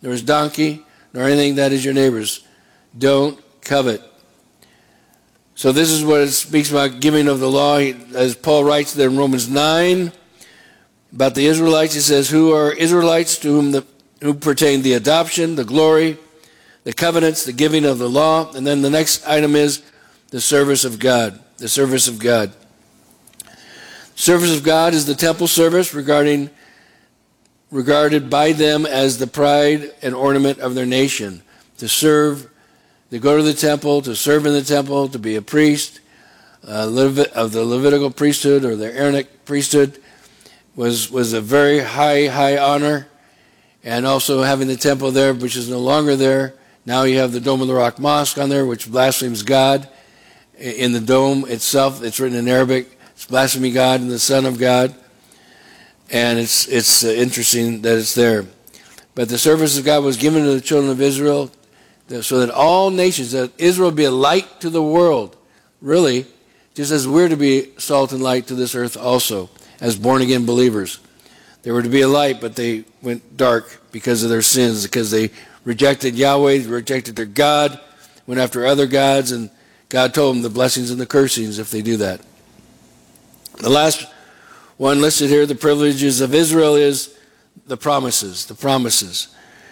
nor his donkey, nor anything that is your neighbor's. Don't covet. So this is what it speaks about giving of the law. As Paul writes there in Romans 9 about the Israelites, he says, who are Israelites to who pertain the adoption, the glory, the covenants, the giving of the law. And then the next item is the service of God. The service of God. Service of God is the temple service regarded by them as the pride and ornament of their nation. To serve, to go to the temple, to serve in the temple, to be a priest of the Levitical priesthood or the Aaronic priesthood was a very high honor. And also having the temple there, which is no longer there. Now you have the Dome of the Rock Mosque on there, which blasphemes God. In the dome itself, it's written in Arabic. It's blaspheming God and the Son of God. And it's interesting that it's there. But the service of God was given to the children of Israel so that all nations, that Israel be a light to the world. Really, just as we're to be salt and light to this earth also, as born-again believers. They were to be a light, but they went dark because of their sins, because they rejected Yahweh, they rejected their God, went after other gods, and God told them the blessings and the cursings if they do that. The last one listed here, the privileges of Israel, is the promises. The promises.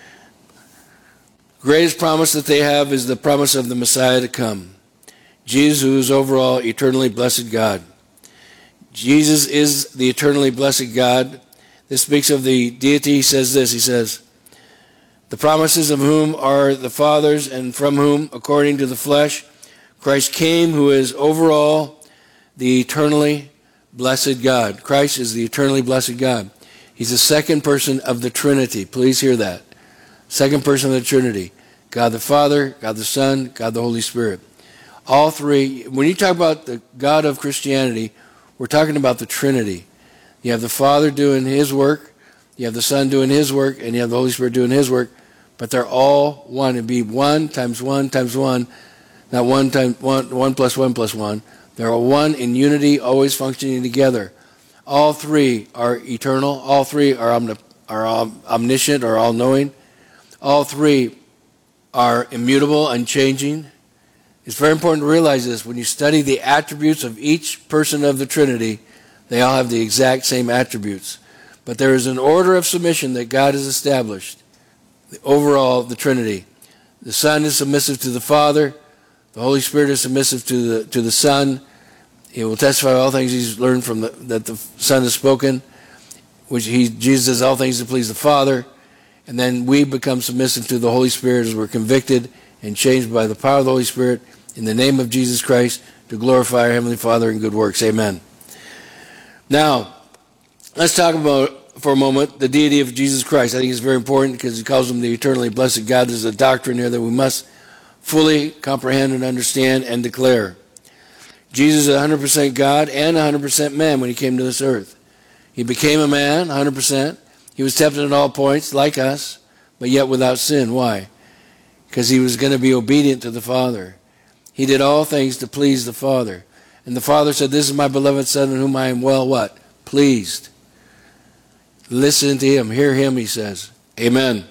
The greatest promise that they have is the promise of the Messiah to come. Jesus, who is overall eternally blessed God. Jesus is the eternally blessed God. This speaks of the deity. He says this, he says, the promises of whom are the fathers, and from whom, according to the flesh, Christ came, who is overall the eternally blessed God. Christ is the eternally blessed God. He's the second person of the Trinity. Please hear that. Second person of the Trinity. God the Father, God the Son, God the Holy Spirit. All three. When you talk about the God of Christianity, we're talking about the Trinity. You have the Father doing his work, you have the Son doing his work, and you have the Holy Spirit doing his work, but they're all one. It'd be 1 times 1 times 1, not 1 times 1 plus 1 plus 1. They're all one in unity, always functioning together. All three are eternal. All three are omniscient or all-knowing. All three are immutable, unchanging. It's very important to realize this. When you study the attributes of each person of the Trinity, they all have the exact same attributes. But there is an order of submission that God has established. Overall, the Trinity. The Son is submissive to the Father. The Holy Spirit is submissive to the Son. He will testify all things he's learned from that the Son has spoken, which Jesus does all things to please the Father. And then we become submissive to the Holy Spirit as we're convicted and changed by the power of the Holy Spirit in the name of Jesus Christ to glorify our Heavenly Father in good works. Amen. Now, let's talk about, for a moment, the deity of Jesus Christ. I think it's very important because he calls him the eternally blessed God. There's a doctrine here that we must fully comprehend and understand and declare. Jesus is 100% God and 100% man when he came to this earth. He became a man, 100%. He was tempted at all points, like us, but yet without sin. Why? Because he was going to be obedient to the Father. He did all things to please the Father. And the Father said, this is my beloved Son in whom I am well, what? Pleased. Listen to him. Hear him, he says. Amen.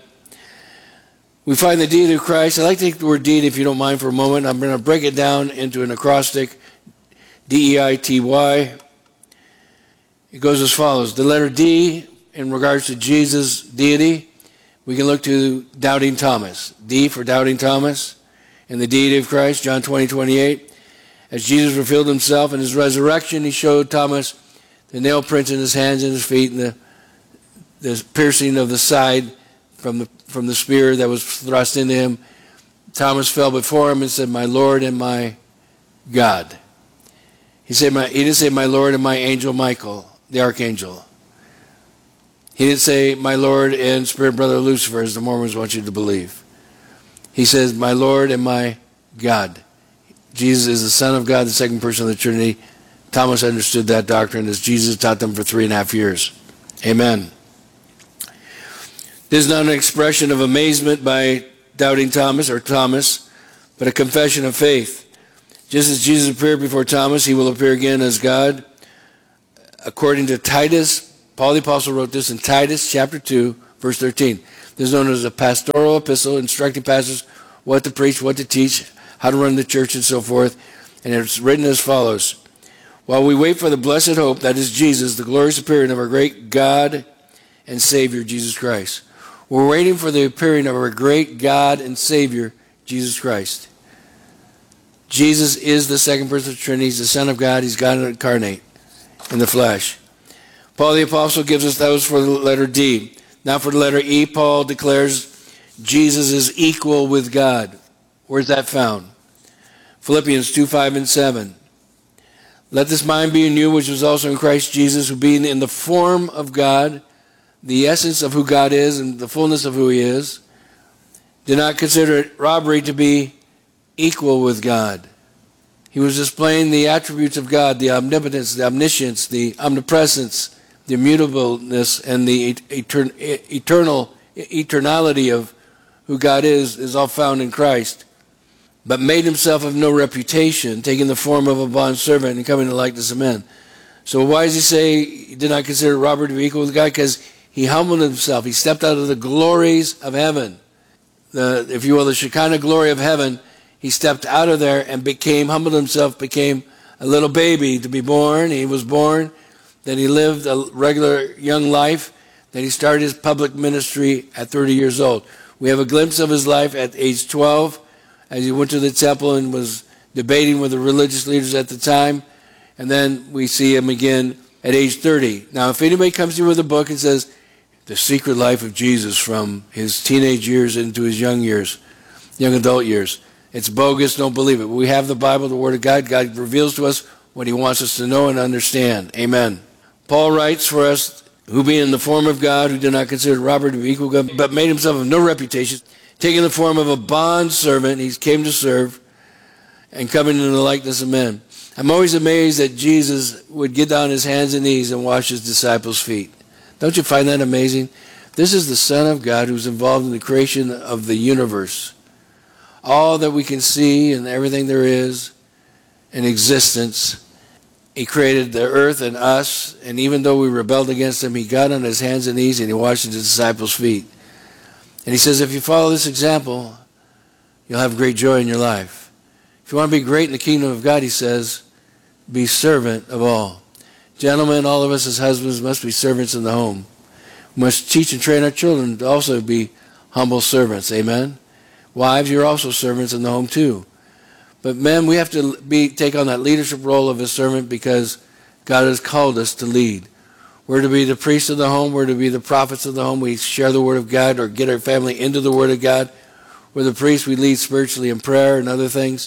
We find the deity of Christ. I'd like to take the word deity, if you don't mind, for a moment. I'm going to break it down into an acrostic. D-E-I-T-Y. It goes as follows. The letter D, in regards to Jesus' deity, we can look to doubting Thomas. D for doubting Thomas. And the deity of Christ, John 20:28. As Jesus revealed himself in his resurrection, he showed Thomas the nail prints in his hands and his feet and the piercing of the side from the spear that was thrust into him. Thomas fell before him and said, my Lord and my God. He didn't say my Lord and my angel Michael, the archangel. He didn't say my Lord and spirit brother Lucifer, as the Mormons want you to believe. He says my Lord and my God. Jesus is the Son of God, the second person of the Trinity. Thomas understood that doctrine as Jesus taught them for 3.5 years. Amen. This is not an expression of amazement by doubting Thomas, but a confession of faith. Just as Jesus appeared before Thomas, he will appear again as God. According to Titus, Paul the Apostle wrote this in Titus chapter 2, verse 13. This is known as a pastoral epistle, instructing pastors what to preach, what to teach, how to run the church, and so forth. And it's written as follows. While we wait for the blessed hope, that is Jesus, the glorious appearing of our great God and Savior, Jesus Christ. We're waiting for the appearing of our great God and Savior, Jesus Christ. Jesus is the second person of the Trinity. He's the Son of God. He's God incarnate in the flesh. Paul the Apostle gives us those for the letter D. Now for the letter E, Paul declares Jesus is equal with God. Where's that found? Philippians 2:5 and 7. Let this mind be in you, which was also in Christ Jesus, who being in the form of God, the essence of who God is and the fullness of who he is, did not consider it robbery to be equal with God. He was displaying the attributes of God, the omnipotence, the omniscience, the omnipresence, the immutableness, and the eternality of who God is all found in Christ, but made himself of no reputation, taking the form of a bondservant and coming to the likeness of men. So why does he say he did not consider robbery to be equal with God? Because he humbled himself. He stepped out of the glories of heaven. If you will, the Shekinah glory of heaven. He stepped out of there and humbled himself, became a little baby to be born. He was born. Then he lived a regular young life. Then he started his public ministry at 30 years old. We have a glimpse of his life at age 12 as he went to the temple and was debating with the religious leaders at the time. And then we see him again at age 30. Now, if anybody comes to you with a book and says, The Secret Life of Jesus from his teenage years into his young adult years, it's bogus, don't believe it. We have the Bible, the Word of God. God reveals to us what he wants us to know and understand. Amen. Paul writes for us, who being in the form of God, who did not consider robbery to be equal with God, but made himself of no reputation, taking the form of a bondservant, he came to serve, and coming in the likeness of men. I'm always amazed that Jesus would get down on his hands and knees and wash his disciples' feet. Don't you find that amazing? This is the Son of God who's involved in the creation of the universe. All that we can see and everything there is in existence. He created the earth and us, and even though we rebelled against him, he got on his hands and knees and he washed his disciples' feet. And he says, if you follow this example, you'll have great joy in your life. If you want to be great in the kingdom of God, he says, be servant of all. Gentlemen, all of us as husbands must be servants in the home. We must teach and train our children to also be humble servants. Amen? Wives, you're also servants in the home too. But men, we have to take on that leadership role of a servant because God has called us to lead. We're to be the priests of the home. We're to be the prophets of the home. We share the Word of God or get our family into the Word of God. We're the priests. We lead spiritually in prayer and other things.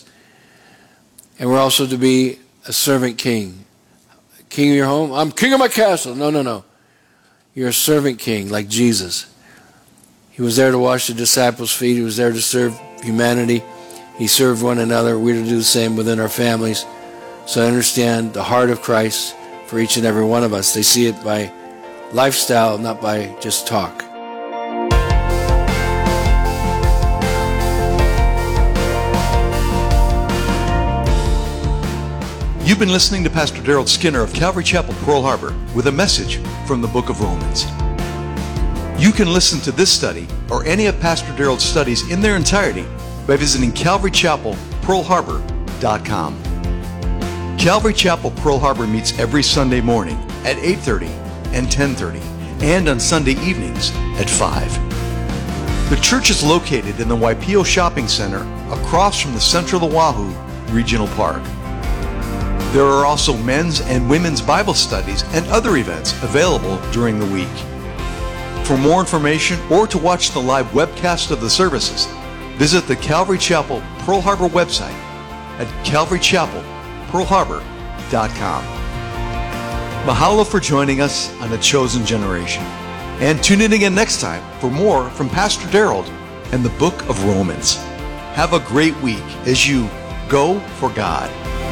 And we're also to be a servant king. King of your home? I'm king of my castle. No. You're a servant king like Jesus. He was there to wash the disciples' feet. He was there to serve humanity. He served one another. We're to do the same within our families. So I understand the heart of Christ for each and every one of us. They see it by lifestyle, not by just talk. You've been listening to Pastor Daryl Skinner of Calvary Chapel, Pearl Harbor, with a message from the book of Romans. You can listen to this study or any of Pastor Daryl's studies in their entirety by visiting CalvaryChapelPearlHarbor.com. Calvary Chapel Pearl Harbor meets every Sunday morning at 8:30 and 10:30 and on Sunday evenings at 5. The church is located in the Waipio Shopping Center across from the Central Oahu Regional Park. There are also men's and women's Bible studies and other events available during the week. For more information or to watch the live webcast of the services, visit the Calvary Chapel Pearl Harbor website at CalvaryChapelPearlHarbor.com. Mahalo for joining us on A Chosen Generation. And tune in again next time for more from Pastor Daryl and the book of Romans. Have a great week as you go for God.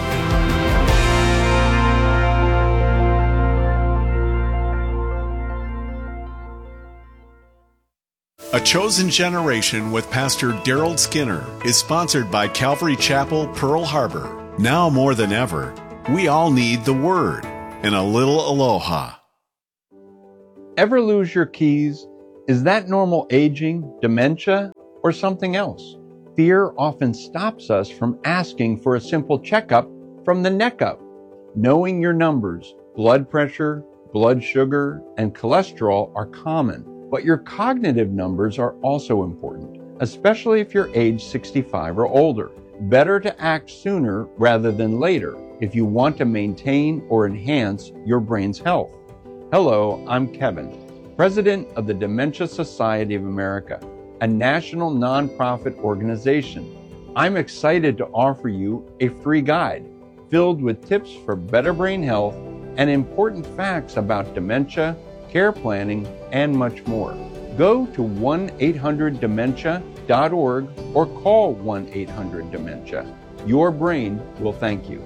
A Chosen Generation with Pastor Daryl Skinner is sponsored by Calvary Chapel, Pearl Harbor. Now more than ever, we all need the Word and a little aloha. Ever lose your keys Is that normal aging, dementia, or something else? Fear often stops us from asking for a simple checkup from the neck up. Knowing your numbers, blood pressure, blood sugar, and cholesterol are common, but your cognitive numbers are also important, especially if you're age 65 or older. Better to act sooner rather than later if you want to maintain or enhance your brain's health. Hello, I'm Kevin, President of the Dementia Society of America, a national nonprofit organization. I'm excited to offer you a free guide filled with tips for better brain health and important facts about dementia, care planning, and much more. Go to 1-800-DEMENTIA.org or call 1-800-DEMENTIA. Your brain will thank you.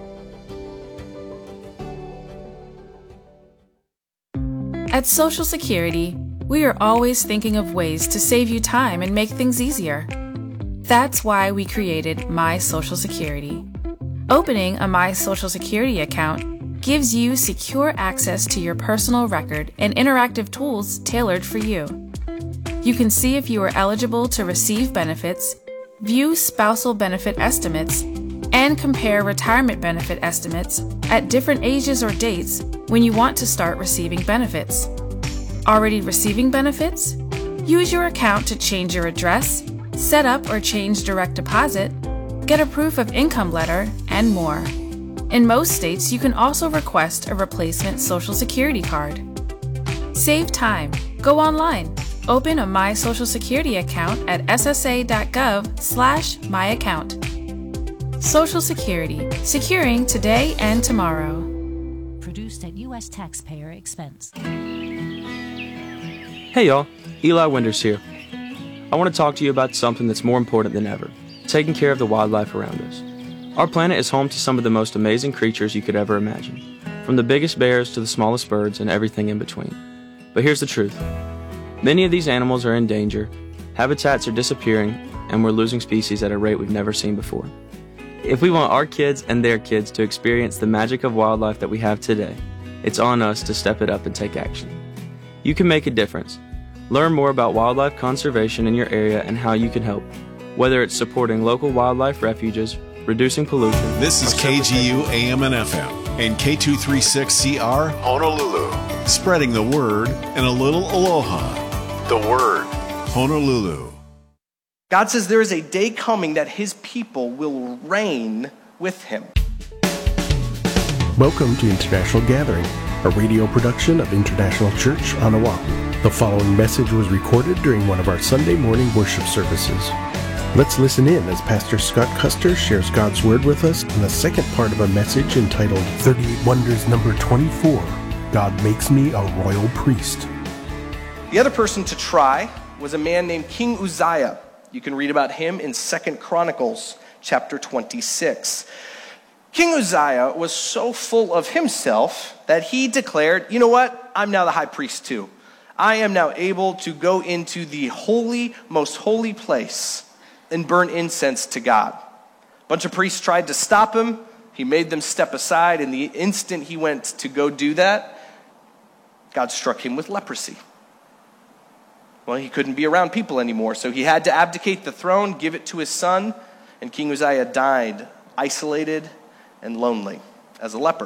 At Social Security, we are always thinking of ways to save you time and make things easier. That's why we created My Social Security. Opening a My Social Security account gives you secure access to your personal record and interactive tools tailored for you. You can see if you are eligible to receive benefits, view spousal benefit estimates, and compare retirement benefit estimates at different ages or dates when you want to start receiving benefits. Already receiving benefits? Use your account to change your address, set up or change direct deposit, get a proof of income letter, and more. In most states, you can also request a replacement Social Security card. Save time. Go online. Open a My Social Security account at ssa.gov/myaccount. Social Security, securing today and tomorrow. Produced at U.S. taxpayer expense. Hey y'all, Eli Winders here. I want to talk to you about something that's more important than ever, taking care of the wildlife around us. Our planet is home to some of the most amazing creatures you could ever imagine, from the biggest bears to the smallest birds and everything in between. But here's the truth. Many of these animals are in danger, habitats are disappearing, and we're losing species at a rate we've never seen before. If we want our kids and their kids to experience the magic of wildlife that we have today, it's on us to step it up and take action. You can make a difference. Learn more about wildlife conservation in your area and how you can help, whether it's supporting local wildlife refuges, reducing pollution. This is KGU AM and FM and K236CR Honolulu, spreading the word and a little aloha. The word, Honolulu. God says there is a day coming that his people will reign with him. Welcome to International Gathering, a radio production of International Church on Oahu. The following message was recorded during one of our Sunday morning worship services. Let's listen in as Pastor Scott Custer shares God's Word with us in the second part of a message entitled 38 Wonders number 24, God Makes Me a Royal Priest. The other person to try was a man named King Uzziah. You can read about him in 2 Chronicles chapter 26. King Uzziah was so full of himself that he declared, you know what? I'm now the high priest too. I am now able to go into the holy, most holy place and burn incense to God. A bunch of priests tried to stop him. He made them step aside, and the instant he went to go do that, God struck him with leprosy. Well, he couldn't be around people anymore, so he had to abdicate the throne, give it to his son, and King Uzziah died isolated and lonely as a leper.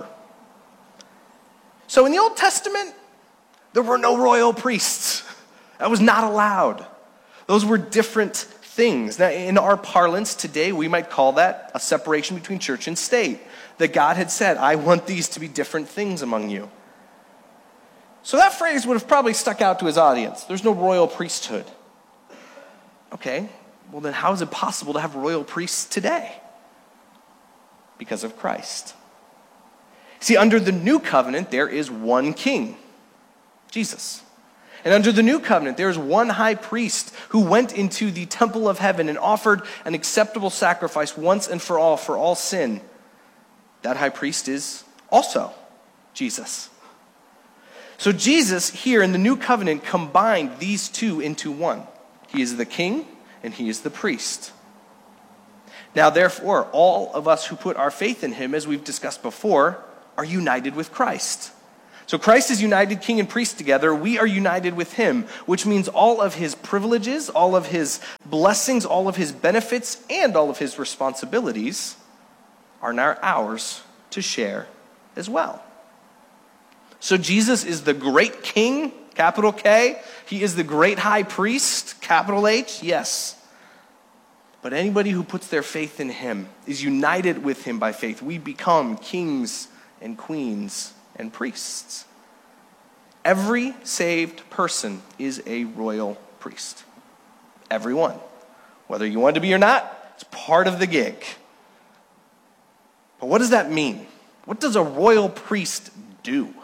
So in the Old Testament, there were no royal priests. That was not allowed. Those were different things. Now, in our parlance today, we might call that a separation between church and state. That God had said, I want these to be different things among you. So that phrase would have probably stuck out to his audience. There's no royal priesthood. Okay, well then how is it possible to have royal priests today? Because of Christ. See, under the new covenant, there is one king, Jesus. And under the new covenant, there is one high priest who went into the temple of heaven and offered an acceptable sacrifice once and for all sin. That high priest is also Jesus. So Jesus here in the new covenant combined these two into one. He is the king and he is the priest. Now, therefore, all of us who put our faith in him, as we've discussed before, are united with Christ. So Christ is united king and priest together. We are united with him, which means all of his privileges, all of his blessings, all of his benefits, and all of his responsibilities are now ours to share as well. So Jesus is the great king, capital K. He is the great high priest, capital H, yes. But anybody who puts their faith in him is united with him by faith. We become kings and queens and priests. Every saved person is a royal priest. Everyone. Whether you want to be or not, it's part of the gig. But what does that mean? What does a royal priest do? Well,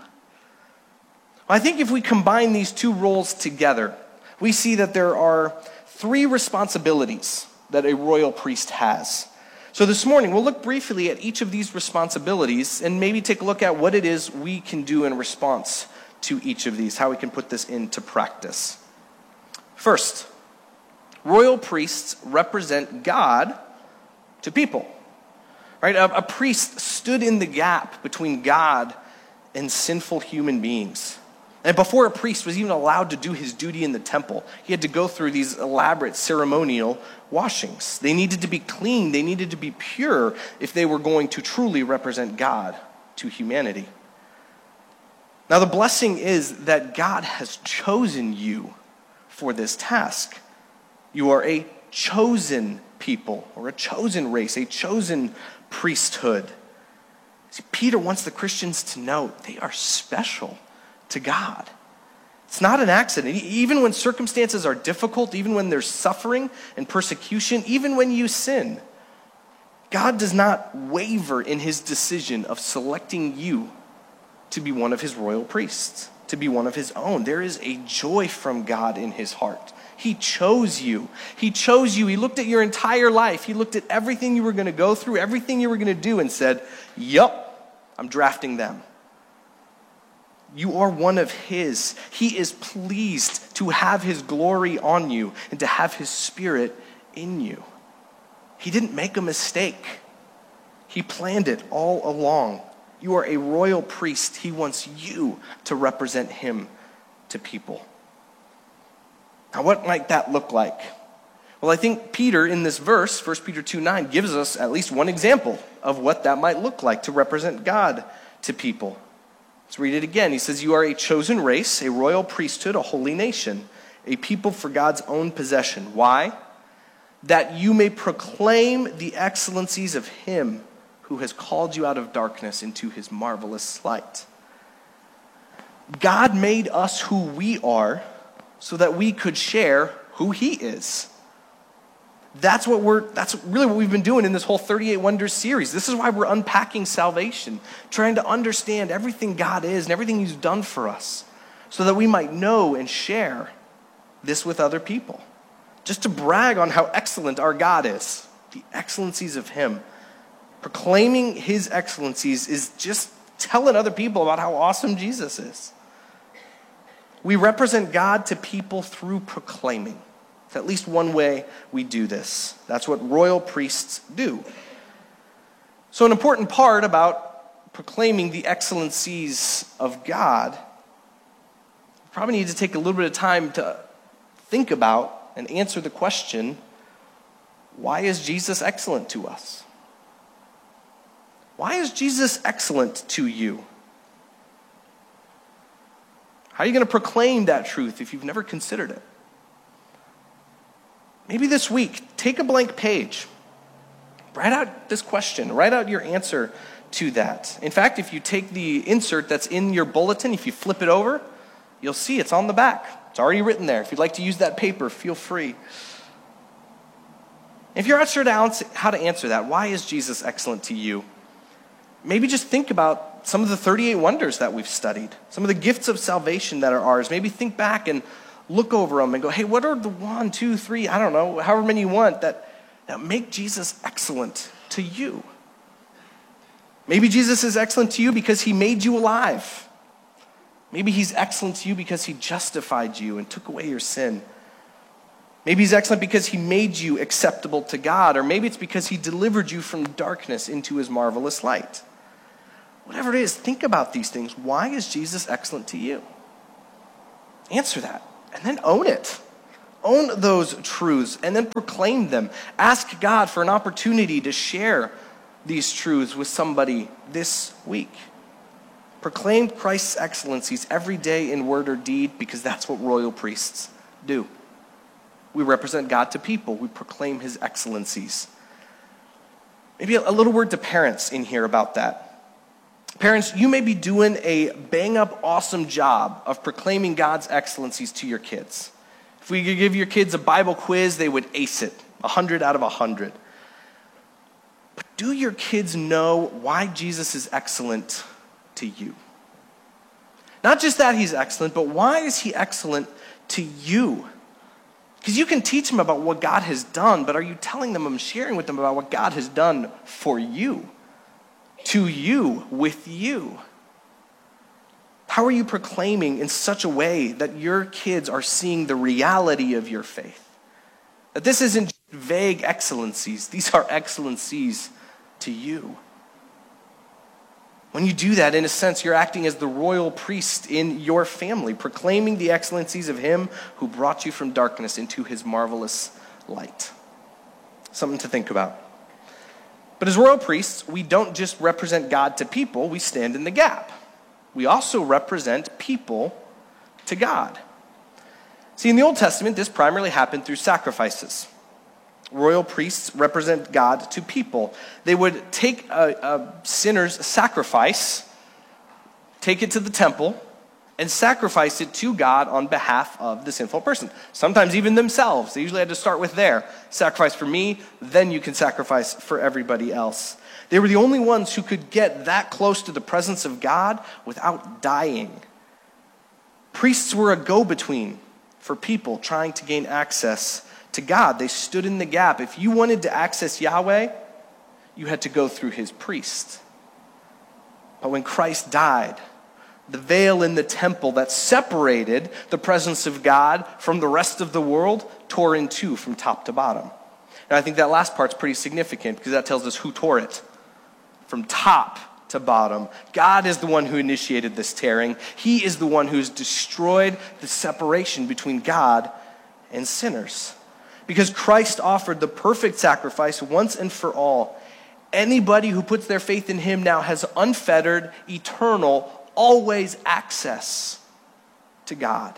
I think if we combine these two roles together, we see that there are 3 responsibilities that a royal priest has. So this morning, we'll look briefly at each of these responsibilities and maybe take a look at what it is we can do in response to each of these, how we can put this into practice. First, royal priests represent God to people. Right? A priest stood in the gap between God and sinful human beings. And before a priest was even allowed to do his duty in the temple, he had to go through these elaborate ceremonial washings. They needed to be clean, they needed to be pure if they were going to truly represent God to humanity. Now the blessing is that God has chosen you for this task. You are a chosen people, or a chosen race, a chosen priesthood. See, Peter wants the Christians to know they are special to God. It's not an accident. Even when circumstances are difficult, even when there's suffering and persecution, even when you sin, God does not waver in his decision of selecting you to be one of his royal priests, to be one of his own. There is a joy from God in his heart. He chose you. He chose you. He looked at your entire life. He looked at everything you were going to go through, everything you were going to do, and said, "Yup, I'm drafting them." You are one of his. He is pleased to have his glory on you and to have his spirit in you. He didn't make a mistake. He planned it all along. You are a royal priest. He wants you to represent him to people. Now, what might that look like? Well, I think Peter in this verse, 1 Peter 2:9, gives us at least one example of what that might look like to represent God to people. Let's read it again. He says, "You are a chosen race, a royal priesthood, a holy nation, a people for God's own possession." Why? "That you may proclaim the excellencies of him who has called you out of darkness into his marvelous light." God made us who we are so that we could share who he is. That's really what we've been doing in this whole 38 Wonders series. This is why we're unpacking salvation, trying to understand everything God is and everything he's done for us, so that we might know and share this with other people. Just to brag on how excellent our God is, the excellencies of him. Proclaiming his excellencies is just telling other people about how awesome Jesus is. We represent God to people through proclaiming. It's at least one way we do this. That's what royal priests do. So an important part about proclaiming the excellencies of God, we probably need to take a little bit of time to think about and answer the question, why is Jesus excellent to us? Why is Jesus excellent to you? How are you going to proclaim that truth if you've never considered it? Maybe this week, take a blank page. Write out this question. Write out your answer to that. In fact, if you take the insert that's in your bulletin, if you flip it over, you'll see it's on the back. It's already written there. If you'd like to use that paper, feel free. If you're not sure how to answer that, why is Jesus excellent to you? Maybe just think about some of the 38 wonders that we've studied, some of the gifts of salvation that are ours. Maybe think back and look over them and go, hey, what are the 1, 2, 3, I don't know, however many you want that make Jesus excellent to you? Maybe Jesus is excellent to you because he made you alive. Maybe he's excellent to you because he justified you and took away your sin. Maybe he's excellent because he made you acceptable to God, or maybe it's because he delivered you from darkness into his marvelous light. Whatever it is, think about these things. Why is Jesus excellent to you? Answer that, and then own it. Own those truths, and then proclaim them. Ask God for an opportunity to share these truths with somebody this week. Proclaim Christ's excellencies every day in word or deed, because that's what royal priests do. We represent God to people. We proclaim his excellencies. Maybe a little word to parents in here about that. Parents, you may be doing a bang-up awesome job of proclaiming God's excellencies to your kids. If we could give your kids a Bible quiz, they would ace it, 100 out of 100. But do your kids know why Jesus is excellent to you? Not just that he's excellent, but why is he excellent to you? Because you can teach them about what God has done, but are you telling them and sharing with them about what God has done for you, to you, with you? How are you proclaiming in such a way that your kids are seeing the reality of your faith? That this isn't vague excellencies. These are excellencies to you. When you do that, in a sense, you're acting as the royal priest in your family, proclaiming the excellencies of him who brought you from darkness into his marvelous light. Something to think about. But as royal priests, we don't just represent God to people, we stand in the gap. We also represent people to God. See, in the Old Testament, this primarily happened through sacrifices. Royal priests represent God to people. They would take a sinner's sacrifice, take it to the temple, and sacrifice it to God on behalf of the sinful person. Sometimes even themselves. They usually had to start with their sacrifice for me, then you can sacrifice for everybody else. They were the only ones who could get that close to the presence of God without dying. Priests were a go-between for people trying to gain access to God. They stood in the gap. If you wanted to access Yahweh, you had to go through his priest. But when Christ died, the veil in the temple that separated the presence of God from the rest of the world tore in two from top to bottom. And I think that last part's pretty significant because that tells us who tore it. From top to bottom. God is the one who initiated this tearing. He is the one who's destroyed the separation between God and sinners. Because Christ offered the perfect sacrifice once and for all. Anybody who puts their faith in him now has unfettered, eternal, always access to God.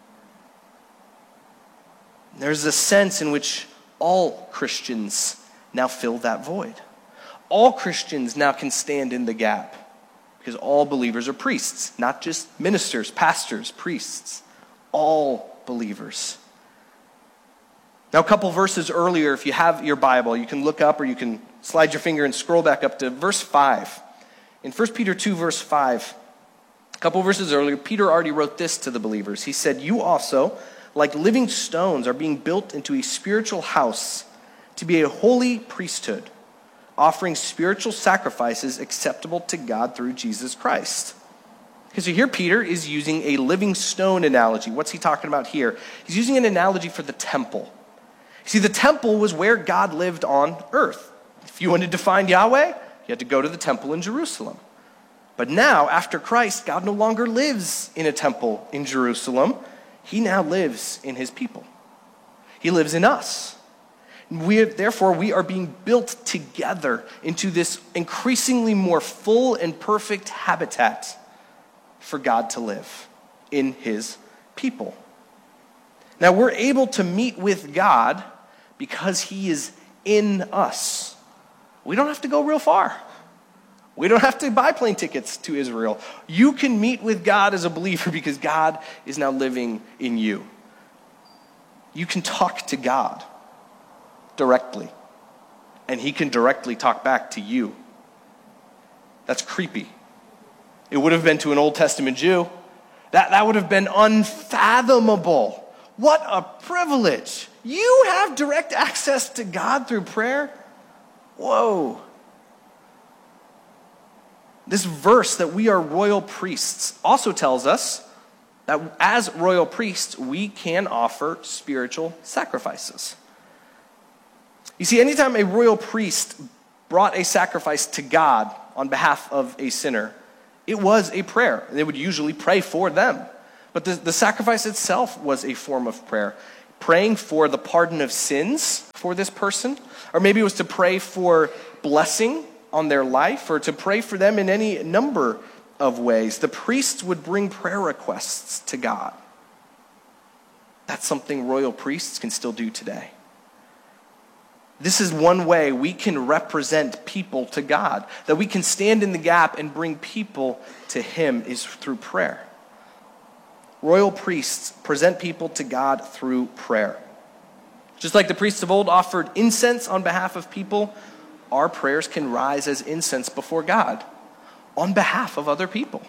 There's a sense in which all Christians now fill that void. All Christians now can stand in the gap because all believers are priests, not just ministers, pastors, priests. All believers. Now, a couple verses earlier, if you have your Bible, you can look up or you can slide your finger and scroll back up to verse 5. In 1 Peter 2, verse 5, a couple verses earlier, Peter already wrote this to the believers. He said, "You also, like living stones, are being built into a spiritual house to be a holy priesthood, offering spiritual sacrifices acceptable to God through Jesus Christ." Because here Peter is using a living stone analogy. What's he talking about here? He's using an analogy for the temple. See, the temple was where God lived on earth. If you wanted to find Yahweh, you had to go to the temple in Jerusalem. But now, after Christ, God no longer lives in a temple in Jerusalem. He now lives in his people. He lives in us. Therefore, we are being built together into this increasingly more full and perfect habitat for God to live in his people. Now, we're able to meet with God because he is in us. We don't have to go real far. We don't have to buy plane tickets to Israel. You can meet with God as a believer because God is now living in you. You can talk to God directly, and he can directly talk back to you. That's creepy. It would have been to an Old Testament Jew. That would have been unfathomable. What a privilege. You have direct access to God through prayer? Whoa. This verse that we are royal priests also tells us that as royal priests, we can offer spiritual sacrifices. You see, anytime a royal priest brought a sacrifice to God, on behalf of a sinner, it was a prayer. They would usually pray for them. But the sacrifice itself was a form of prayer. Praying for the pardon of sins for this person, or maybe it was to pray for blessing on their life, or to pray for them in any number of ways. The priests would bring prayer requests to God. That's something royal priests can still do today. This is one way we can represent people to God, that we can stand in the gap and bring people to Him, is through prayer. Royal priests present people to God through prayer. Just like the priests of old offered incense on behalf of people, our prayers can rise as incense before God on behalf of other people.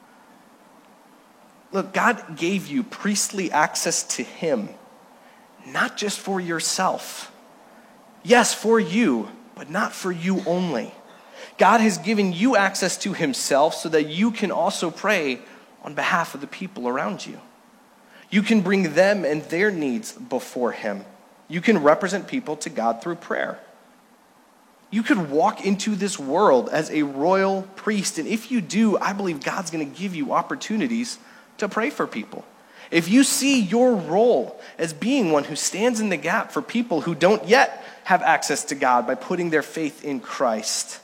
Look, God gave you priestly access to Him, not just for yourself. Yes, for you, but not for you only. God has given you access to Himself so that you can also pray on behalf of the people around you. You can bring them and their needs before Him. You can represent people to God through prayer. You could walk into this world as a royal priest, and if you do, I believe God's going to give you opportunities to pray for people. If you see your role as being one who stands in the gap for people who don't yet have access to God by putting their faith in Christ,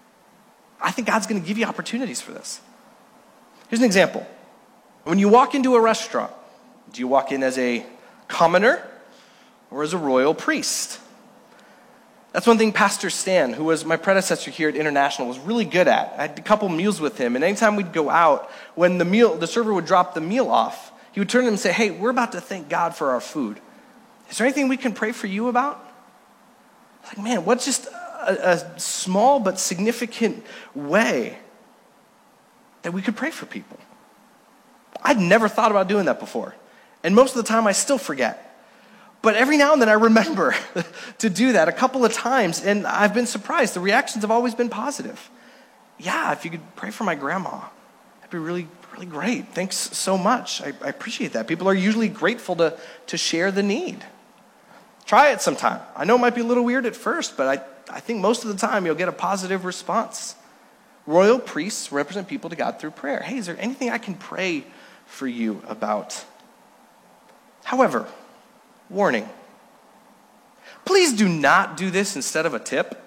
I think God's going to give you opportunities for this. Here's an example. When you walk into a restaurant, do you walk in as a commoner or as a royal priest? That's one thing Pastor Stan, who was my predecessor here at International, was really good at. I had a couple meals with him, and anytime we'd go out, when the server would drop the meal off, he would turn to him and say, "Hey, we're about to thank God for our food. Is there anything we can pray for you about?" I was like, man, what's just a small but significant way that we could pray for people? I'd never thought about doing that before. And most of the time I still forget. But every now and then I remember to do that a couple of times, and I've been surprised. The reactions have always been positive. Yeah, if you could pray for my grandma, that'd be really, really great. Thanks so much. I appreciate that. People are usually grateful to share the need. Try it sometime. I know it might be a little weird at first, but I think most of the time you'll get a positive response. Royal priests represent people to God through prayer. Hey, is there anything I can pray for you about? However, warning. Please do not do this instead of a tip.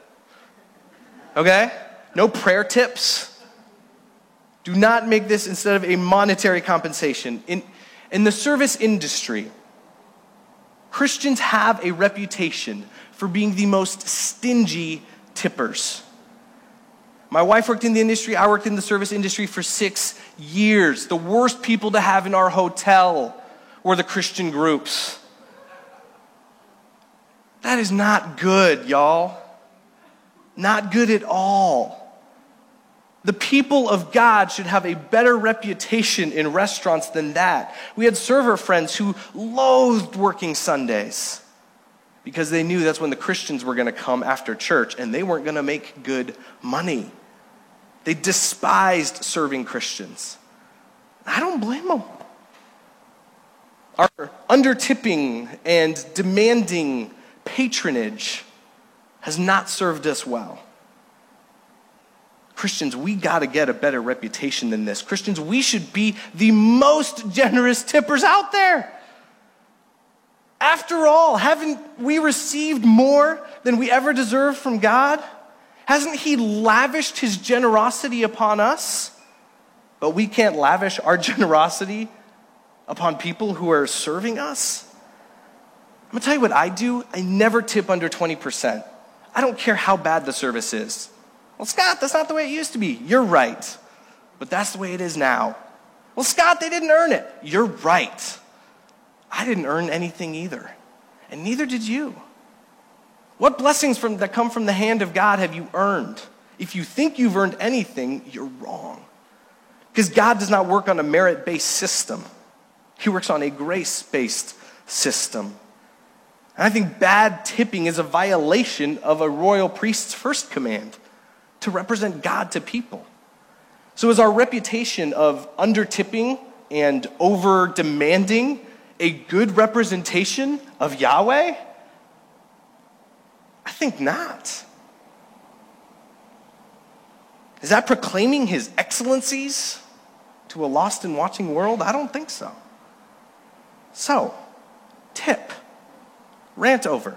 Okay? No prayer tips. Do not make this instead of a monetary compensation. In the service industry, Christians have a reputation for being the most stingy tippers. My wife worked in the industry. I worked in the service industry for 6 years. The worst people to have in our hotel were the Christian groups. That is not good, y'all. Not good at all. The people of God should have a better reputation in restaurants than that. We had server friends who loathed working Sundays because they knew that's when the Christians were going to come after church and they weren't going to make good money. They despised serving Christians. I don't blame them. Our under-tipping and demanding patronage has not served us well. Christians, we got to get a better reputation than this. Christians, we should be the most generous tippers out there. After all, haven't we received more than we ever deserve from God? Hasn't He lavished His generosity upon us? But we can't lavish our generosity upon people who are serving us? I'm going to tell you what I do. I never tip under 20%. I don't care how bad the service is. Well, Scott, that's not the way it used to be. You're right. But that's the way it is now. Well, Scott, they didn't earn it. You're right. I didn't earn anything either. And neither did you. What blessings that come from the hand of God have you earned? If you think you've earned anything, you're wrong. Because God does not work on a merit-based system. He works on a grace-based system. And I think bad tipping is a violation of a royal priest's first command, to represent God to people. So is our reputation of under-tipping and over-demanding a good representation of Yahweh? I think not. Is that proclaiming his excellencies to a lost and watching world? I don't think so. So, tip, rant over.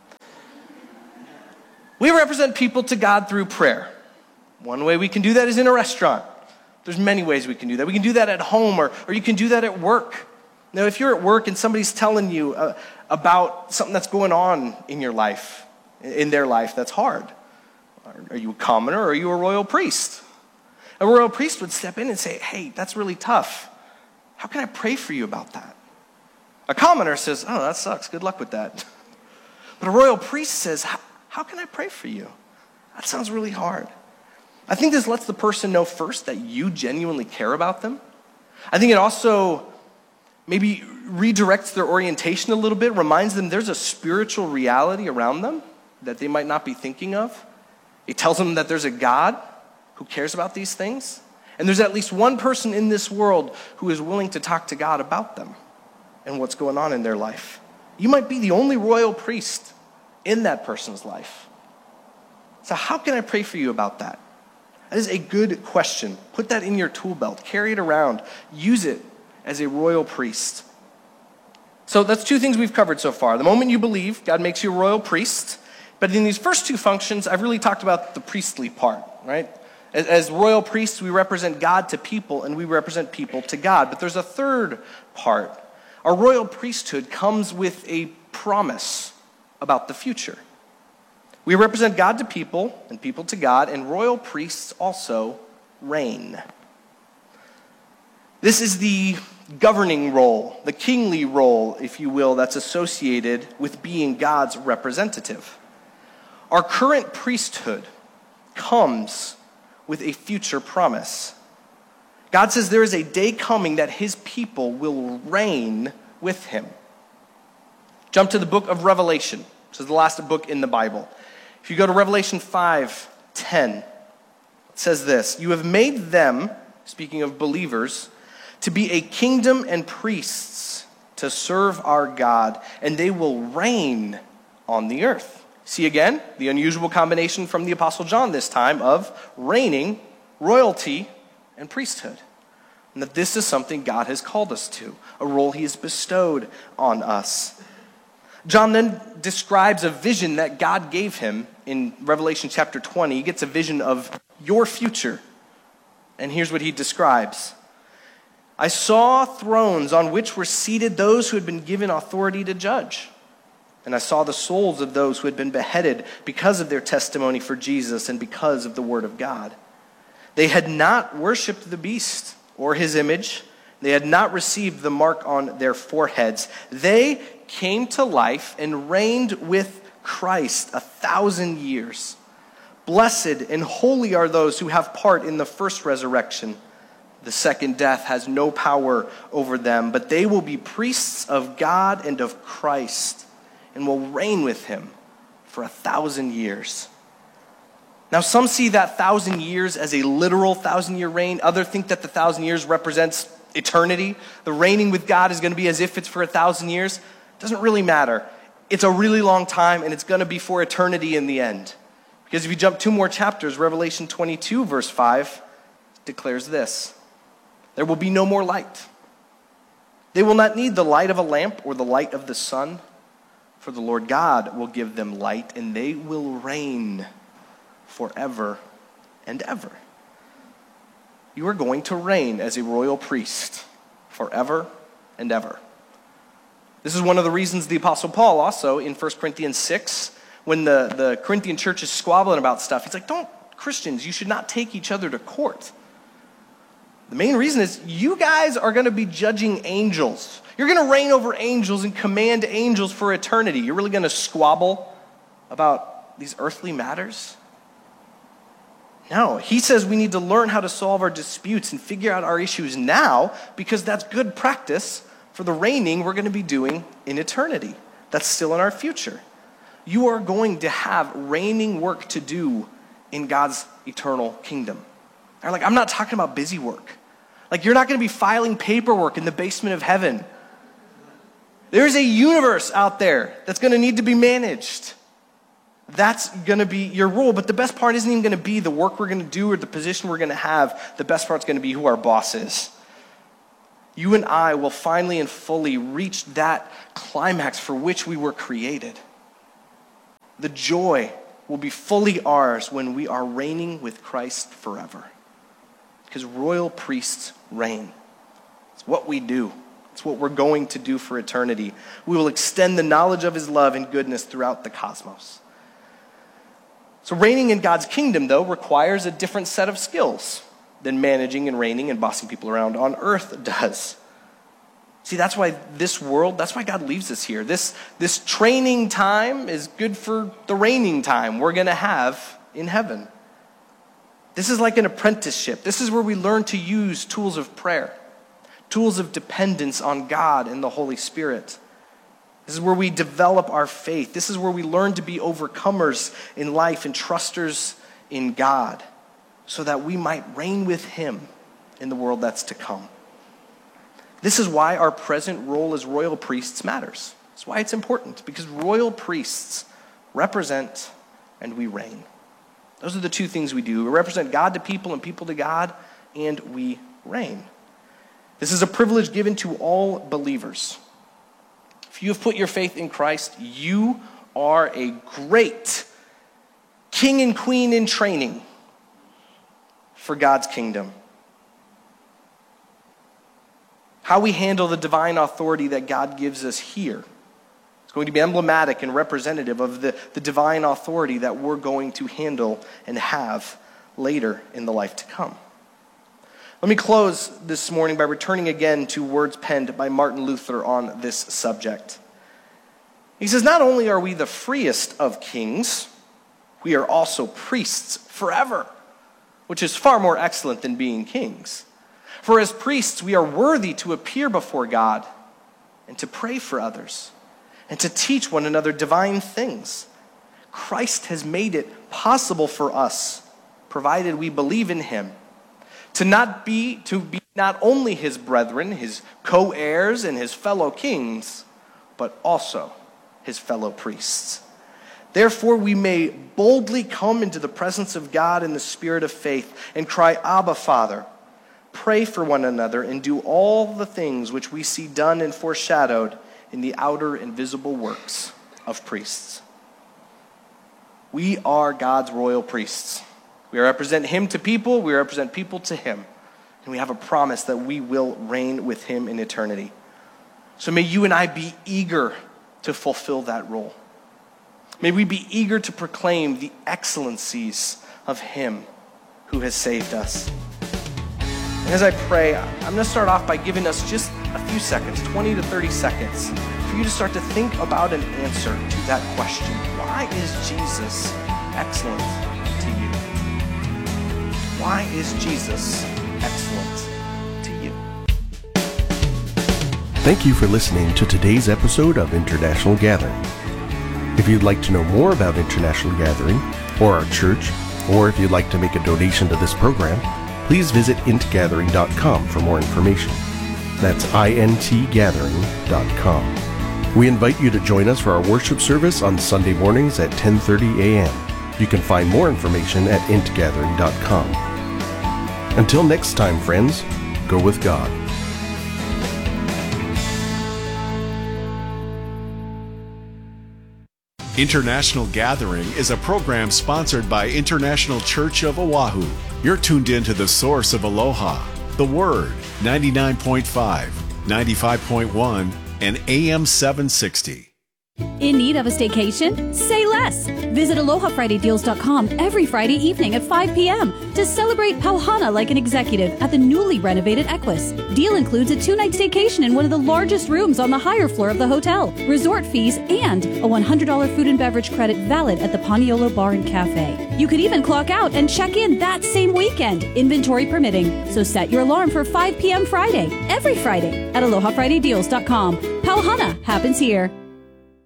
We represent people to God through prayer. One way we can do that is in a restaurant. There's many ways we can do that. We can do that at home, or you can do that at work. Now, if you're at work and somebody's telling you about something that's going on in your life, in their life that's hard, are you a commoner or are you a royal priest? A royal priest would step in and say, hey, that's really tough. How can I pray for you about that? A commoner says, oh, that sucks. Good luck with that. But a royal priest says, how can I pray for you? That sounds really hard. I think this lets the person know first that you genuinely care about them. I think it also maybe redirects their orientation a little bit, reminds them there's a spiritual reality around them that they might not be thinking of. It tells them that there's a God who cares about these things. And there's at least one person in this world who is willing to talk to God about them and what's going on in their life. You might be the only royal priest in that person's life. So how can I pray for you about that? That is a good question. Put that in your tool belt. Carry it around. Use it as a royal priest. So that's two things we've covered so far. The moment you believe, God makes you a royal priest. But in these first two functions, I've really talked about the priestly part, right? As royal priests, we represent God to people, and we represent people to God. But there's a third part. Our royal priesthood comes with a promise about the future. We represent God to people, and people to God, and royal priests also reign. This is the governing role, the kingly role, if you will, that's associated with being God's representative. Our current priesthood comes with a future promise. God says there is a day coming that his people will reign with him. Jump to the book of Revelation. This is the last book in the Bible. If you go to Revelation 5:10, it says this, you have made them, speaking of believers, to be a kingdom and priests to serve our God, and they will reign on the earth. See again, the unusual combination from the Apostle John this time of reigning, royalty, and priesthood. And that this is something God has called us to, a role he has bestowed on us. John then describes a vision that God gave him in Revelation chapter 20. He gets a vision of your future. And here's what he describes. I saw thrones on which were seated those who had been given authority to judge. And I saw the souls of those who had been beheaded because of their testimony for Jesus and because of the word of God. They had not worshipped the beast or his image. They had not received the mark on their foreheads. They came to life and reigned with Christ 1,000 years. Blessed and holy are those who have part in the first resurrection. The second death has no power over them, but they will be priests of God and of Christ, and will reign with him for 1,000 years. Now, some see that 1,000 years as a literal 1,000-year reign. Others think that the 1,000 years represents eternity. The reigning with God is going to be as if it's for 1,000 years. It doesn't really matter. It's a really long time, and it's going to be for eternity in the end. Because if you jump 2 more chapters, Revelation 22, verse 5, declares this. There will be no more light. They will not need the light of a lamp or the light of the sun, for the Lord God will give them light, and they will reign forever and ever. You are going to reign as a royal priest forever and ever. This is one of the reasons the Apostle Paul also in 1 Corinthians 6, when the Corinthian church is squabbling about stuff, he's like, Christians, you should not take each other to court. The main reason is you guys are going to be judging angels. You're going to reign over angels and command angels for eternity. You're really going to squabble about these earthly matters? No, he says we need to learn how to solve our disputes and figure out our issues now, because that's good practice for the reigning we're going to be doing in eternity. That's still in our future. You are going to have reigning work to do in God's eternal kingdom. I'm not talking about busy work. You're not going to be filing paperwork in the basement of heaven. There's a universe out there that's going to need to be managed. That's going to be your role. But the best part isn't even going to be the work we're going to do or the position we're going to have. The best part's going to be who our boss is. You and I will finally and fully reach that climax for which we were created. The joy will be fully ours when we are reigning with Christ forever. Because royal priests reign. It's what we do. It's what we're going to do for eternity. We will extend the knowledge of his love and goodness throughout the cosmos. So reigning in God's kingdom, though, requires a different set of skills than managing and reigning and bossing people around on earth does. See, that's why this world, that's why God leaves us here. This training time is good for the reigning time we're going to have in heaven. This is like an apprenticeship. This is where we learn to use tools of prayer, tools of dependence on God and the Holy Spirit. This is where we develop our faith. This is where we learn to be overcomers in life and trusters in God, so that we might reign with him in the world that's to come. This is why our present role as royal priests matters. That's why it's important, because royal priests represent and we reign. Those are the two things we do. We represent God to people and people to God, and we reign. This is a privilege given to all believers. If you have put your faith in Christ, you are a great king and queen in training for God's kingdom. How we handle the divine authority that God gives us here is going to be emblematic and representative of the divine authority that we're going to handle and have later in the life to come. Let me close this morning by returning again to words penned by Martin Luther on this subject. He says, not only are we the freest of kings, we are also priests forever, which is far more excellent than being kings. For as priests, we are worthy to appear before God and to pray for others and to teach one another divine things. Christ has made it possible for us, provided we believe in him, to be not only his brethren, his co-heirs and his fellow kings, but also his fellow priests. Therefore, we may boldly come into the presence of God in the spirit of faith and cry, Abba, Father. Pray for one another and do all the things which we see done and foreshadowed in the outer and visible works of priests. We are God's royal priests. We represent him to people, we represent people to him, and we have a promise that we will reign with him in eternity. So may you and I be eager to fulfill that role. May we be eager to proclaim the excellencies of him who has saved us. And as I pray, I'm going to start off by giving us just a few seconds, 20 to 30 seconds, for you to start to think about an answer to that question. Why is Jesus excellent to you? Why is Jesus excellent to you? Thank you for listening to today's episode of International Gathering. If you'd like to know more about International Gathering or our church, or if you'd like to make a donation to this program, please visit intgathering.com for more information. That's intgathering.com. We invite you to join us for our worship service on Sunday mornings at 10:30 a.m. You can find more information at intgathering.com. Until next time, friends, go with God. International Gathering is a program sponsored by International Church of Oahu. You're tuned in to the source of Aloha, the Word, 99.5, 95.1, and AM 760. In need of a staycation? Say less! Visit AlohaFridayDeals.com every Friday evening at 5 p.m. to celebrate Pauhana like an executive at the newly renovated Equus. Deal includes a 2-night staycation in one of the largest rooms on the higher floor of the hotel, resort fees, and a $100 food and beverage credit valid at the Paniolo Bar and Cafe. You could even clock out and check in that same weekend, inventory permitting. So set your alarm for 5 p.m. Friday, every Friday at AlohaFridayDeals.com. Pauhana happens here.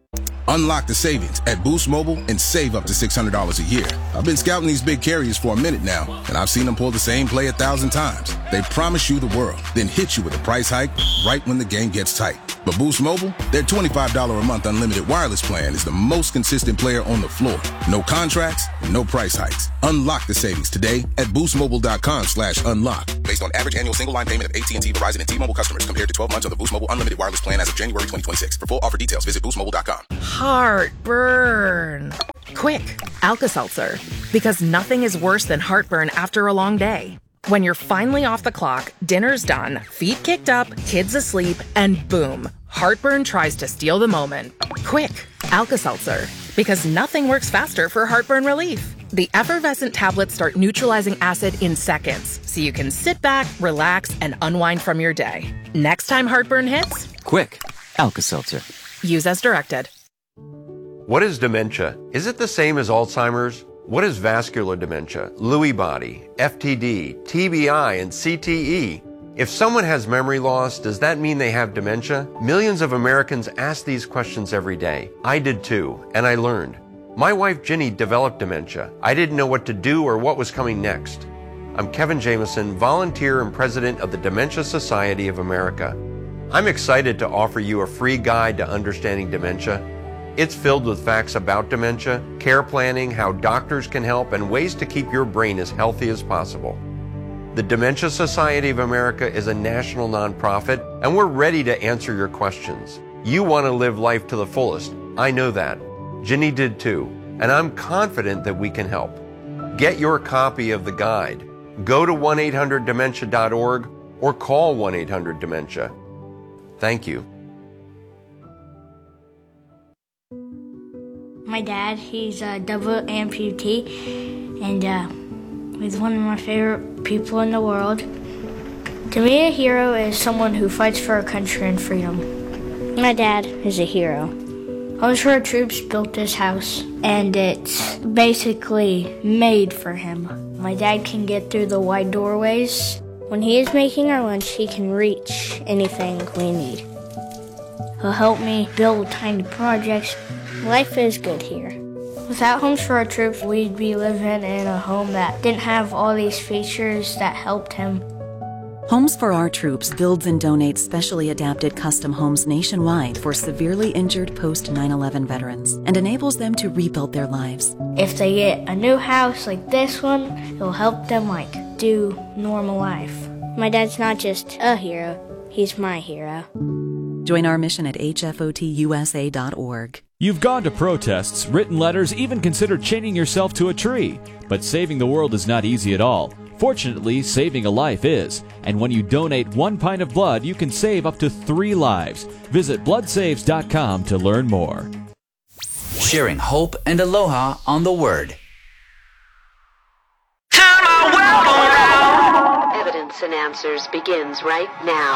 Unlock the savings at Boost Mobile and save up to $600 a year. I've been scouting these big carriers for a minute now, and I've seen them pull the same play 1,000 times. They promise you the world, then hit you with a price hike right when the game gets tight. But Boost Mobile, their $25 a month unlimited wireless plan is the most consistent player on the floor. No contracts, no price hikes. Unlock the savings today at boostmobile.com/unlock. Based on average annual single line payment of AT&T, Verizon, and T-Mobile customers compared to 12 months of the Boost Mobile unlimited wireless plan as of January 2026. For full offer details, visit boostmobile.com. Heartburn. Quick, Alka-Seltzer. Because nothing is worse than heartburn after a long day. When you're finally off the clock, dinner's done, feet kicked up, kids asleep, and boom, heartburn tries to steal the moment. Quick, Alka-Seltzer. Because nothing works faster for heartburn relief. The effervescent tablets start neutralizing acid in seconds, so you can sit back, relax, and unwind from your day. Next time heartburn hits, quick, Alka-Seltzer. Use as directed. What is dementia? Is it the same as Alzheimer's? What is vascular dementia, Lewy body, FTD, TBI, and CTE? If someone has memory loss, does that mean they have dementia? Millions of Americans ask these questions every day. I did too, and I learned. My wife Ginny developed dementia. I didn't know what to do or what was coming next. I'm Kevin Jameson, volunteer and president of the Dementia Society of America. I'm excited to offer you a free guide to understanding dementia. It's filled with facts about dementia, care planning, how doctors can help, and ways to keep your brain as healthy as possible. The Dementia Society of America is a national nonprofit, and we're ready to answer your questions. You want to live life to the fullest. I know that. Ginny did too, and I'm confident that we can help. Get your copy of the guide. Go to 1-800-DEMENTIA.org or call 1-800-DEMENTIA. Thank you. My dad, he's a double amputee, and he's one of my favorite people in the world. To me, a hero is someone who fights for our country and freedom. My dad is a hero. Homes for Our Troops built this house, and it's basically made for him. My dad can get through the wide doorways. When he is making our lunch, he can reach anything we need. He'll help me build tiny projects. Life is good here. Without Homes for Our Troops, we'd be living in a home that didn't have all these features that helped him. Homes for Our Troops builds and donates specially adapted custom homes nationwide for severely injured post-9/11 veterans and enables them to rebuild their lives. If they get a new house like this one, it'll help them do normal life. My dad's not just a hero, he's my hero. Join our mission at hfotusa.org. You've gone to protests, written letters, even considered chaining yourself to a tree. But saving the world is not easy at all. Fortunately, saving a life is. And when you donate 1 pint of blood, you can save up to 3 lives. Visit bloodsaves.com to learn more. Sharing hope and aloha on the Word. Evidence and Answers begins right now.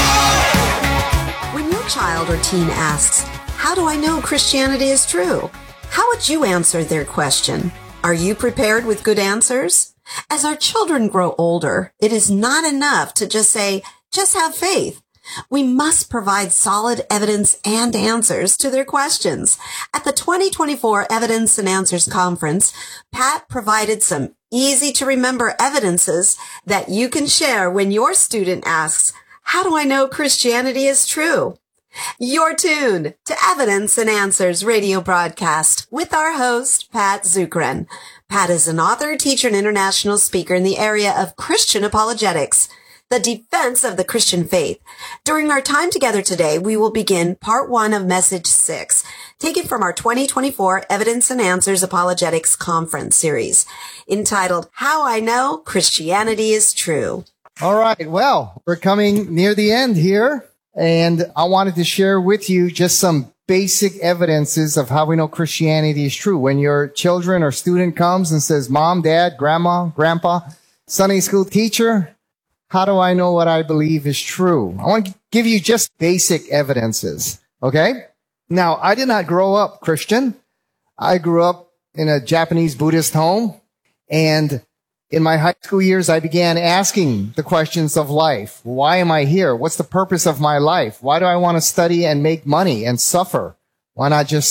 When your child or teen asks, "How do I know Christianity is true?" how would you answer their question? Are you prepared with good answers? As our children grow older, it is not enough to just say, "Just have faith." We must provide solid evidence and answers to their questions. At the 2024 Evidence and Answers Conference, Pat provided some easy-to-remember evidences that you can share when your student asks, "How do I know Christianity is true?" You're tuned to Evidence and Answers radio broadcast with our host, Pat Zukeran. Pat is an author, teacher, and international speaker in the area of Christian apologetics, the defense of the Christian faith. During our time together today, we will begin part 1 of message 6, taken from our 2024 Evidence and Answers Apologetics Conference series, entitled, How I Know Christianity is True. All right. Well, we're coming near the end here, and I wanted to share with you just some basic evidences of how we know Christianity is true. When your children or student comes and says, "Mom, Dad, Grandma, Grandpa, Sunday school teacher, how do I know what I believe is true?" I want to give you just basic evidences, okay? Now, I did not grow up Christian. I grew up in a Japanese Buddhist home, and in my high school years, I began asking the questions of life. Why am I here? What's the purpose of my life? Why do I want to study and make money and suffer? Why not just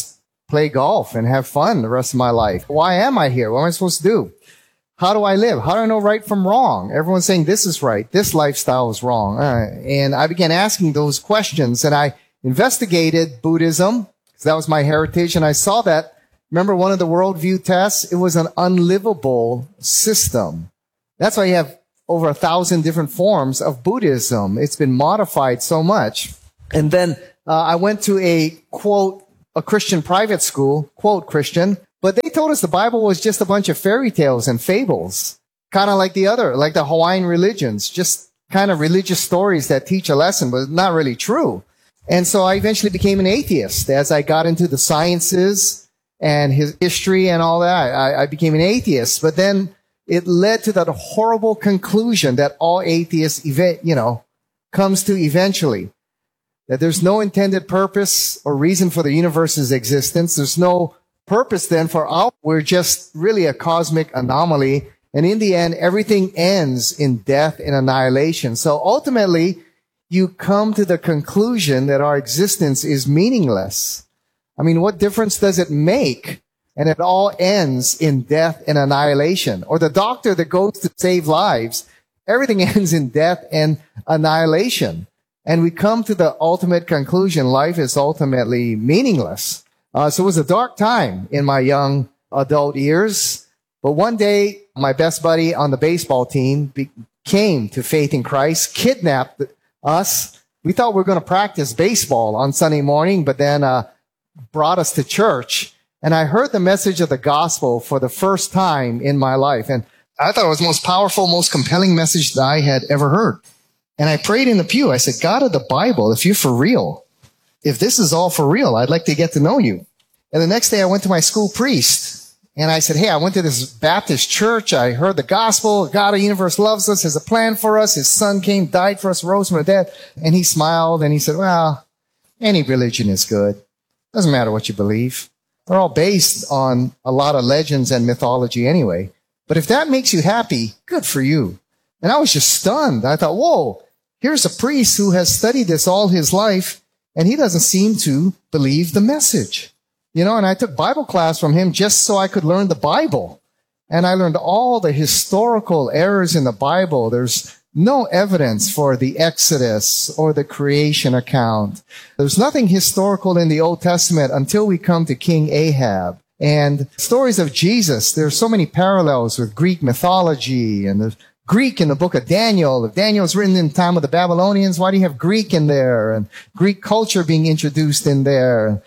play golf and have fun the rest of my life. Why am I here? What am I supposed to do? How do I live? How do I know right from wrong? Everyone's saying this is right. This lifestyle is wrong. And I began asking those questions, and I investigated Buddhism, because that was my heritage, and I saw that, remember one of the worldview tests? It was an unlivable system. That's why you have over 1,000 different forms of Buddhism. It's been modified so much. And then I went to a, quote, a Christian private school, quote, Christian, but they told us the Bible was just a bunch of fairy tales and fables, kind of like the Hawaiian religions, just kind of religious stories that teach a lesson, but not really true. And so I eventually became an atheist as I got into the sciences and his history and all that. I became an atheist, but then it led to that horrible conclusion that all atheists, comes to eventually. That there's no intended purpose or reason for the universe's existence. There's no purpose then we're just really a cosmic anomaly. And in the end, everything ends in death and annihilation. So ultimately, you come to the conclusion that our existence is meaningless. I mean, what difference does it make? And it all ends in death and annihilation. Or the doctor that goes to save lives, everything ends in death and annihilation. And we come to the ultimate conclusion, life is ultimately meaningless. So it was a dark time in my young adult years. But one day, my best buddy on the baseball team came to faith in Christ, kidnapped us. We thought we were going to practice baseball on Sunday morning, but then brought us to church. And I heard the message of the gospel for the first time in my life. And I thought it was the most powerful, most compelling message that I had ever heard. And I prayed in the pew. I said, God of the Bible, if you're for real, if this is all for real, I'd like to get to know you. And the next day I went to my school priest and I said, hey, I went to this Baptist church. I heard the gospel. God of the universe loves us, has a plan for us. His son came, died for us, rose from the dead. And he smiled and he said, well, any religion is good. Doesn't matter what you believe. They're all based on a lot of legends and mythology anyway. But if that makes you happy, good for you. And I was just stunned. I thought, whoa, here's a priest who has studied this all his life, and he doesn't seem to believe the message. And I took Bible class from him just so I could learn the Bible. And I learned all the historical errors in the Bible. There's no evidence for the Exodus or the creation account. There's nothing historical in the Old Testament until we come to King Ahab. And stories of Jesus, there's so many parallels with Greek mythology and the Greek in the book of Daniel. If Daniel was written in the time of the Babylonians, why do you have Greek in there? And Greek culture being introduced in there.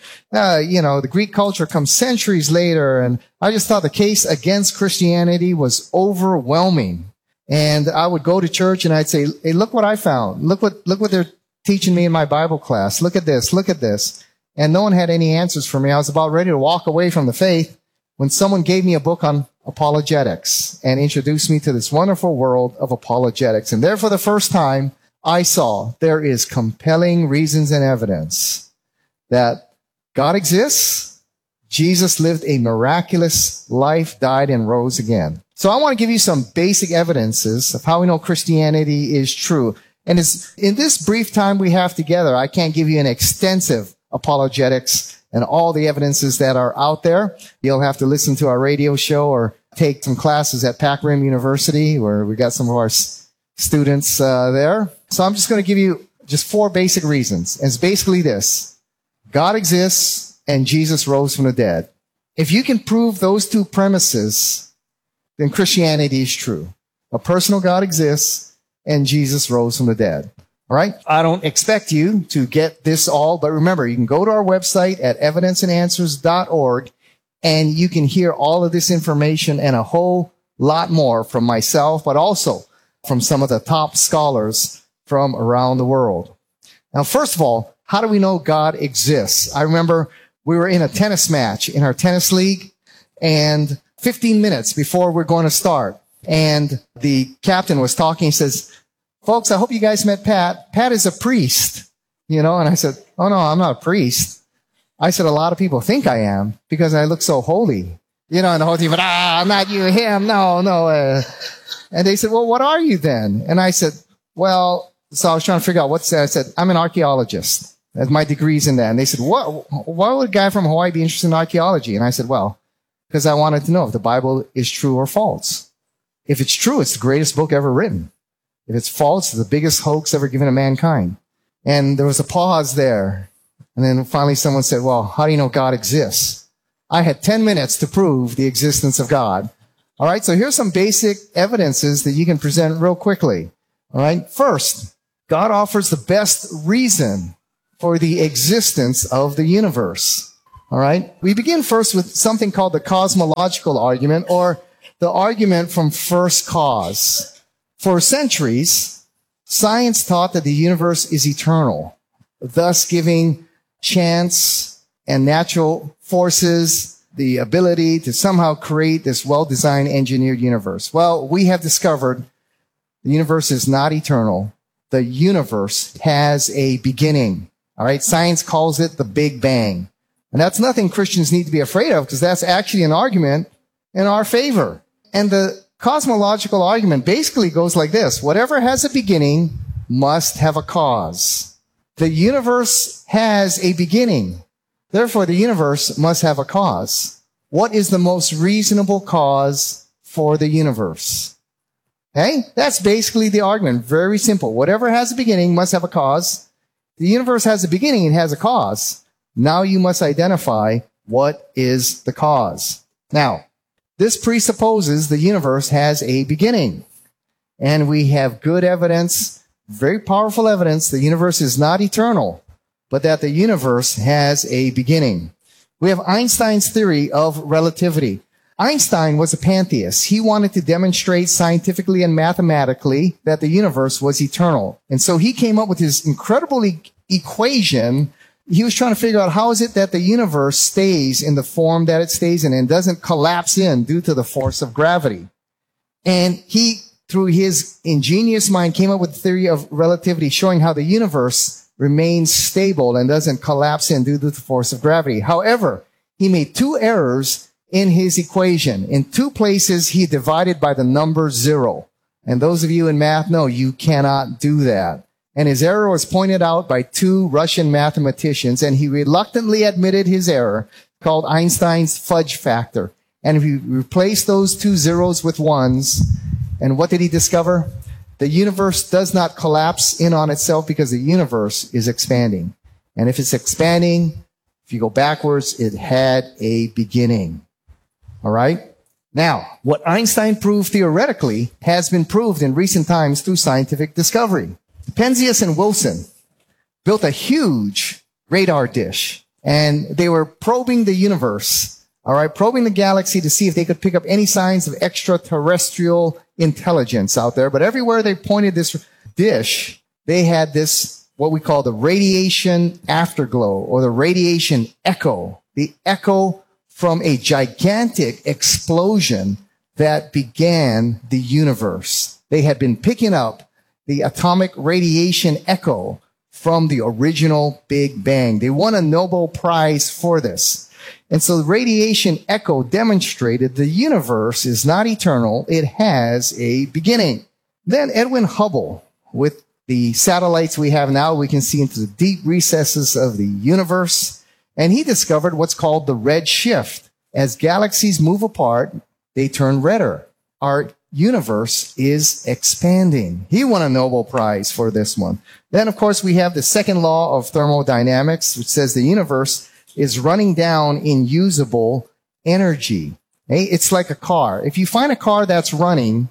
The Greek culture comes centuries later. And I just thought the case against Christianity was overwhelming. And I would go to church and I'd say, hey, look what I found. Look what they're teaching me in my Bible class. Look at this. Look at this. And no one had any answers for me. I was about ready to walk away from the faith when someone gave me a book on apologetics and introduced me to this wonderful world of apologetics. And there for the first time, I saw there is compelling reasons and evidence that God exists. Jesus lived a miraculous life, died, and rose again. So I want to give you some basic evidences of how we know Christianity is true. And in this brief time we have together, I can't give you an extensive apologetics and all the evidences that are out there. You'll have to listen to our radio show or take some classes at Pac Rim University, where we got some of our students there. So I'm just going to give you just 4 basic reasons. And it's basically this: God exists and Jesus rose from the dead. If you can prove those 2 premises, then Christianity is true. A personal God exists and Jesus rose from the dead. All right? I don't expect you to get this all, but remember, you can go to our website at evidenceandanswers.org and you can hear all of this information and a whole lot more from myself, but also from some of the top scholars from around the world. Now, first of all, how do we know God exists? I remember we were in a tennis match in our tennis league, and 15 minutes before we're going to start, and the captain was talking. He says, folks, I hope you guys met Pat. Pat is a priest, and I said, oh no, I'm not a priest. I said, a lot of people think I am because I look so holy, and the whole team, I'm not you, him, no. And they said, well, what are you then? And I said, well, so I was trying to figure out what's that. I said, I'm an archaeologist. As my degree's in that. And they said, why would a guy from Hawaii be interested in archaeology? And I said, well, because I wanted to know if the Bible is true or false. If it's true, it's the greatest book ever written. If it's false, it's the biggest hoax ever given to mankind. And there was a pause there. And then finally someone said, well, how do you know God exists? I had 10 minutes to prove the existence of God. All right, so here's some basic evidences that you can present real quickly. All right, first, God offers the best reason for the existence of the universe. All right, we begin first with something called the cosmological argument, or the argument from first cause. For centuries, science taught that the universe is eternal, thus giving chance and natural forces the ability to somehow create this well-designed, engineered universe. Well, we have discovered the universe is not eternal. The universe has a beginning. All right, science calls it the Big Bang. And that's nothing Christians need to be afraid of, because that's actually an argument in our favor. And the cosmological argument basically goes like this. Whatever has a beginning must have a cause. The universe has a beginning. Therefore, the universe must have a cause. What is the most reasonable cause for the universe? Okay? That's basically the argument. Very simple. Whatever has a beginning must have a cause. The universe has a beginning and has a cause. Now you must identify what is the cause. Now, this presupposes the universe has a beginning. And we have good evidence, very powerful evidence, the universe is not eternal, but that the universe has a beginning. We have Einstein's theory of relativity. Einstein was a pantheist. He wanted to demonstrate scientifically and mathematically that the universe was eternal. And so he came up with his incredible equation. He was trying to figure out how is it that the universe stays in the form that it stays in and doesn't collapse in due to the force of gravity. And he, through his ingenious mind, came up with the theory of relativity, showing how the universe remains stable and doesn't collapse in due to the force of gravity. However, he made two errors in his equation. In two places, he divided by the number 0. And those of you in math know you cannot do that. And his error was pointed out by two Russian mathematicians, and he reluctantly admitted his error, called Einstein's fudge factor. And he replaced those two zeros with ones. And what did he discover? The universe does not collapse in on itself because the universe is expanding. And if it's expanding, if you go backwards, it had a beginning. All right? Now, what Einstein proved theoretically has been proved in recent times through scientific discovery. Penzias and Wilson built a huge radar dish, and they were probing the universe, all right, probing the galaxy to see if they could pick up any signs of extraterrestrial intelligence out there. But everywhere they pointed this dish, they had this, what we call the radiation afterglow, or the radiation echo, the echo from a gigantic explosion that began the universe. They had been picking up the atomic radiation echo from the original Big Bang. They won a Nobel Prize for this. And so the radiation echo demonstrated the universe is not eternal. It has a beginning. Then Edwin Hubble, with the satellites we have now, we can see into the deep recesses of the universe. And he discovered what's called the red shift. As galaxies move apart, they turn redder. Our universe is expanding. He won a Nobel Prize for this one. Then, of course, we have the second law of thermodynamics, which says the universe is running down in usable energy. Okay? It's like a car. If you find a car that's running,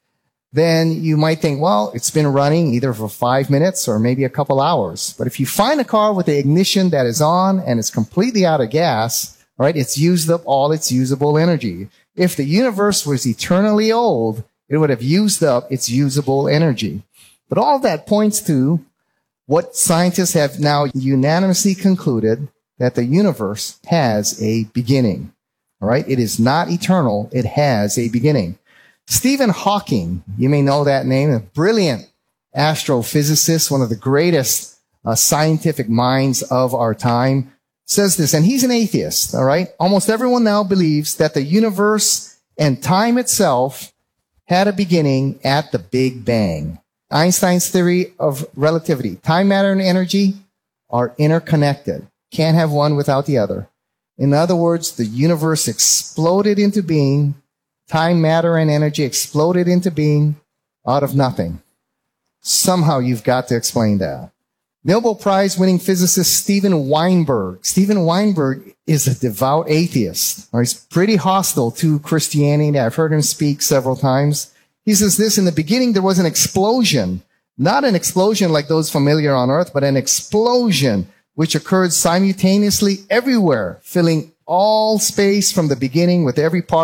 then you might think, well, it's been running either for 5 minutes or maybe a couple hours. But if you find a car with the ignition that is on and it's completely out of gas, all right, it's used up all its usable energy. If the universe was eternally old, it would have used up its usable energy. But all that points to what scientists have now unanimously concluded, that the universe has a beginning. All right, it is not eternal. It has a beginning. Stephen Hawking, you may know that name, a brilliant astrophysicist, one of the greatest scientific minds of our time, says this, and he's an atheist, all right? Almost everyone now believes that the universe and time itself had a beginning at the Big Bang. Einstein's theory of relativity, time, matter, and energy are interconnected. Can't have one without the other. In other words, the universe exploded into being. Time, matter, and energy exploded into being out of nothing. Somehow you've got to explain that. Nobel Prize winning physicist Steven Weinberg. Steven Weinberg is a devout atheist. He's pretty hostile to Christianity. I've heard him speak several times. He says this: in the beginning there was an explosion. Not an explosion like those familiar on Earth, but an explosion which occurred simultaneously everywhere, filling all space from the beginning with every part